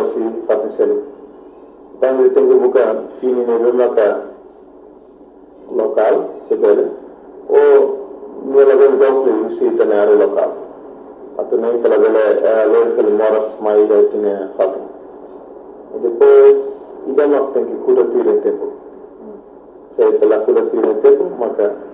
aussi fàtte selu tangi tengu buka fini ne maka local sebele o nella ben dopo si tenere local atene kala bele lo fel moras mai da tine fatto e depois idama tem que cuidar do tempo se pela cuidar do tempo maka